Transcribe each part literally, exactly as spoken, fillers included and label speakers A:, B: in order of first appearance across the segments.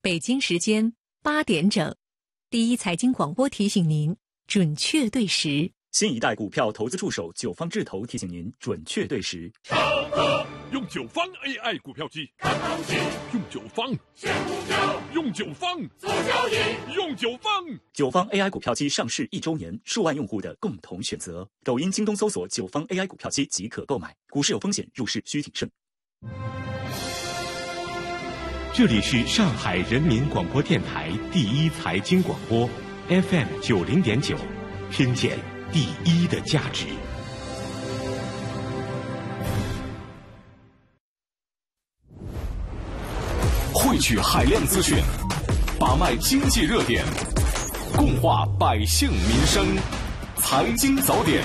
A: 北京时间八点整，第一财经广播提醒您准确对时。
B: 新一代股票投资助手九方智投提醒您准确对时。
C: 上课用九方 A I 股票机看行情，用九方选股票，用九方做交易，用九方。
B: 九方 A I 股票机上市一周年，数万用户的共同选择。抖音、京东搜索九方 A I 股票机即可购买。股市有风险，入市需谨慎。
D: 这里是上海人民广播电台第一财经广播 F M 九零点九，听见第一的价值。
E: 汇聚海量资讯，把脉经济热点，共话百姓民生。财经早点。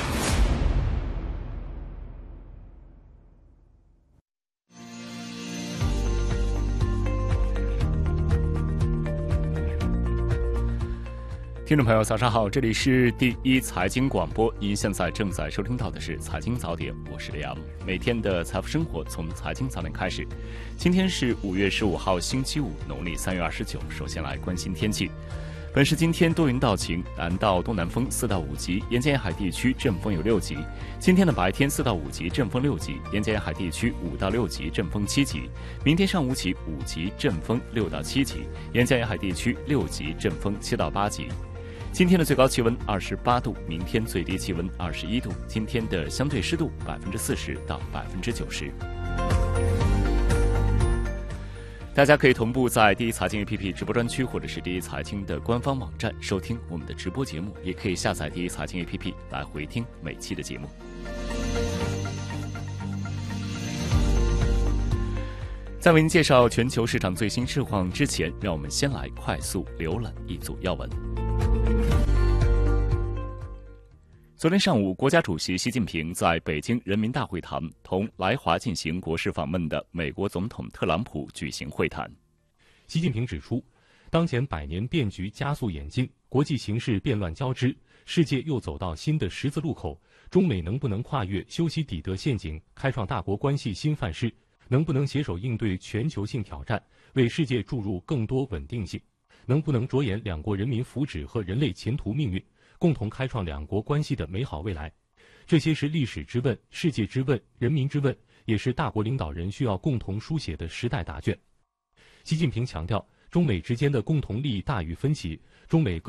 F: 听众朋友早上好，这里是第一财经广播，您现在正在收听到的是财经早点，我是李阳。每天的财富生活从财经早点开始。今天是五月十五号星期五，农历三月二十九。首先来关心天气。本市今天多云到晴，南到东南风四到五级，沿江沿海地区阵风有六级。今天的白天四到五级，阵风六级，沿江沿海地区五到六级，阵风七级。明天上午起五级，阵风六到七级，沿江沿海地区六级，阵风七到八级。今天的最高气温二十八度，明天最低气温二十一度。今天的相对湿度百分之四十到百分之九十。大家可以同步在第一财经 A P P 直播专区，或者是第一财经的官方网站收听我们的直播节目，也可以下载第一财经 A P P 来回听每期的节目。在为您介绍全球市场最新市况之前，让我们先来快速浏览一组要闻。昨天上午，国家主席习近平在北京人民大会堂同来华进行国事访问的美国总统特朗普举行会谈。
G: 习近平指出，当前百年变局加速演进，国际形势变乱交织，世界又走到新的十字路口，中美能不能跨越修昔底德陷阱，开创大国关系新范式，能不能携手应对全球性挑战，为世界注入更多稳定性，能不能着眼两国人民福祉和人类前途命运，共同开创两国关系的美好未来。这些是历史之问、世界之问、人民之问，也是大国领导人需要共同书写的时代答卷。习近平强调，中美之间的共同利益大于分歧，中美